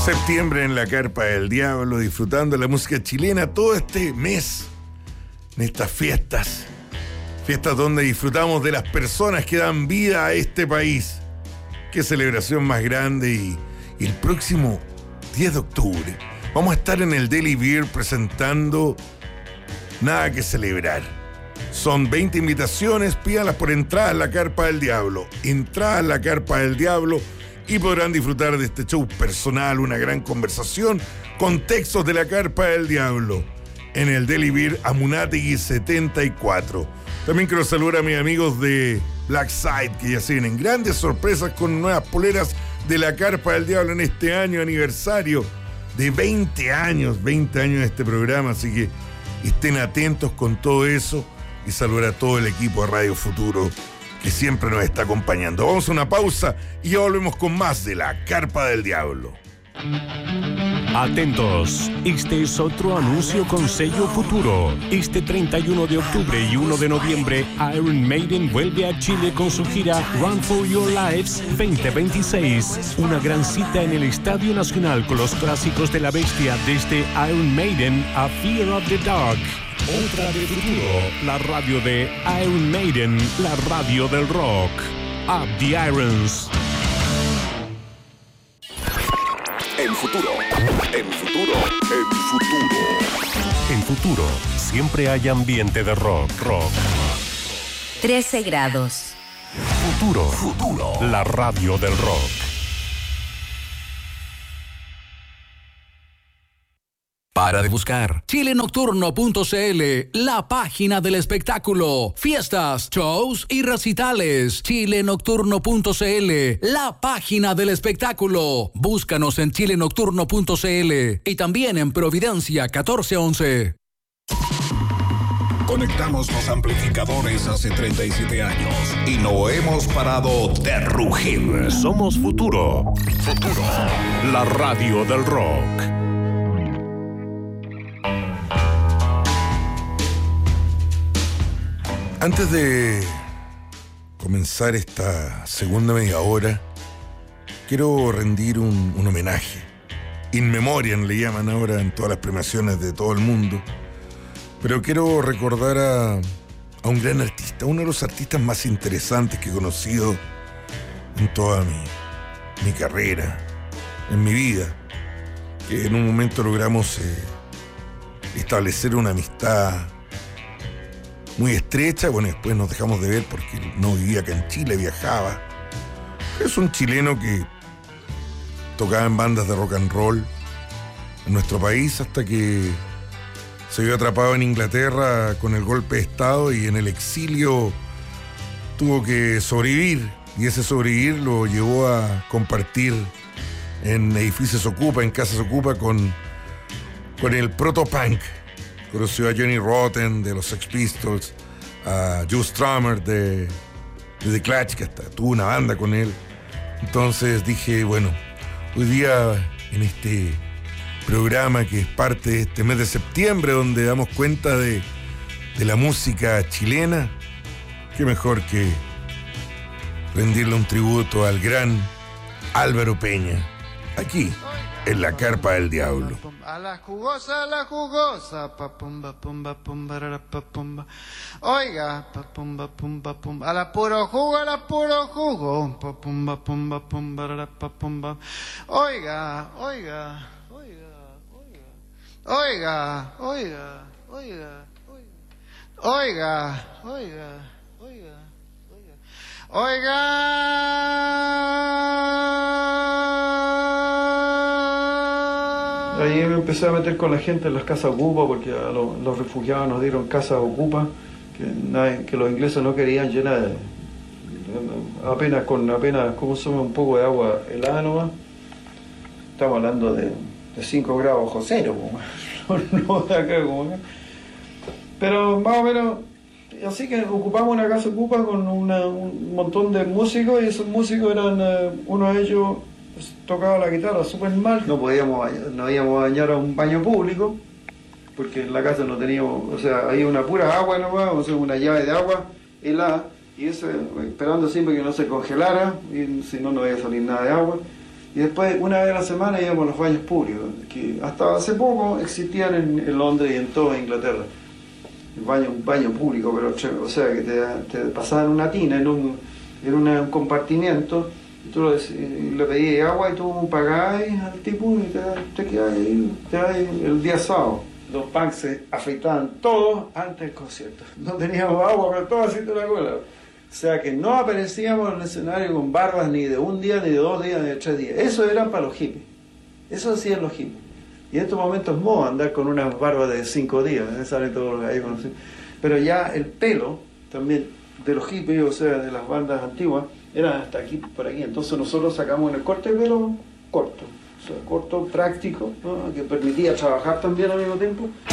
Septiembre en la Carpa del Diablo, disfrutando la música chilena todo este mes, en estas fiestas donde disfrutamos de las personas que dan vida a este país. Qué celebración más grande. Y el próximo 10 de octubre vamos a estar en el Deli Beer presentando Nada que Celebrar. Son 20 invitaciones, pídanlas por entrada en la Carpa del Diablo. Entrada en la Carpa del Diablo y podrán disfrutar de este show personal, una gran conversación con textos de la Carpa del Diablo en el Deli Beer Amunátegui 74. También quiero saludar a mis amigos de Blackside, que ya se vienen grandes sorpresas con nuevas poleras de la Carpa del Diablo en este año aniversario de 20 años de este programa, así que estén atentos con todo eso y saludar a todo el equipo de Radio Futuro que siempre nos está acompañando. Vamos a una pausa y ya volvemos con más de la Carpa del Diablo. Atentos, este es otro anuncio con sello Futuro. Este 31 de octubre y 1 de noviembre, Iron Maiden vuelve a Chile con su gira Run for Your Lives 2026. Una gran cita en el Estadio Nacional con los clásicos de la bestia, desde Iron Maiden a Fear of the Dark. Otra de Futuro, la radio de Iron Maiden, la radio del rock. Up the Irons. En Futuro, en Futuro, en Futuro. En Futuro, siempre hay ambiente de rock. 13 grados. Futuro, la radio del rock. Para de buscar chilenocturno.cl, la página del espectáculo, fiestas, shows y recitales. Chilenocturno.cl, la página del espectáculo. Búscanos en chilenocturno.cl y también en Providencia 1411. Conectamos los amplificadores hace 37 años y no hemos parado de rugir. Somos Futuro, la radio del rock. Antes de comenzar esta segunda media hora, quiero rendir un homenaje. In memoriam le llaman ahora en todas las premiaciones de todo el mundo. Pero quiero recordar a un gran artista, uno de los artistas más interesantes que he conocido en toda mi carrera, en mi vida. Que en un momento logramos establecer una amistad muy estrecha. Bueno, después nos dejamos de ver porque no vivía acá en Chile, viajaba. Es un chileno que tocaba en bandas de rock and roll en nuestro país hasta que se vio atrapado en Inglaterra con el golpe de Estado y en el exilio tuvo que sobrevivir, y ese sobrevivir lo llevó a compartir en edificios Ocupa, en casas Ocupa con el protopunk. Conoció a Johnny Rotten de los Sex Pistols, a Joe Strummer de The Clash, que hasta tuvo una banda con él. Entonces dije, bueno, hoy día en este programa que es parte de este mes de septiembre, donde damos cuenta de la música chilena, qué mejor que rendirle un tributo al gran Álvaro Peña, aquí en la Carpa del Diablo. A la jugosa, pa pumba, pumba, pumba, pa pumba. Oiga, pa pumba, pumba, pumba. A la puro jugo, pa pumba, pumba, pumba, pa pumba. Oiga. Ahí me empecé a meter con la gente en las casas Ocupa, porque a los refugiados nos dieron casas Ocupa, que los ingleses no querían llenar, apenas como somos un poco de agua helada nomás. Estamos hablando de 5 grados bajo cero, no de acá como acá. Pero más o menos, así que ocupamos una casa Ocupa con un montón de músicos, y esos músicos eran, uno de ellos tocaba la guitarra súper mal. No íbamos a bañar a un baño público, porque en la casa no teníamos, o sea, había una pura agua nomás, o sea, una llave de agua helada, y eso esperando siempre que no se congelara, y si no, no iba a salir nada de agua. Y después, una vez a la semana, íbamos a los baños públicos, que hasta hace poco existían en Londres y en toda Inglaterra. Un baño público, pero o sea, que te pasaban una tina en un compartimiento, y tú le pedías agua y tú pagabas al tipo y te quedabas ahí el día sábado. Los punks se afeitaban todos antes del concierto. No teníamos agua, pero todos haciendo la cola. O sea que no aparecíamos en el escenario con barbas ni de un día, ni de 2 días, ni de 3 días. Eso era para los hippies. Eso hacían los hippies. Y en estos momentos es moda andar con unas barbas de 5 días. Salen todos los gallos. Pero ya el pelo también de los hippies, o sea, de las bandas antiguas, era hasta aquí, por aquí. Entonces nosotros sacamos el corte de pelo corto. O sea, corto, práctico, ¿no? Que permitía trabajar también al mismo tiempo.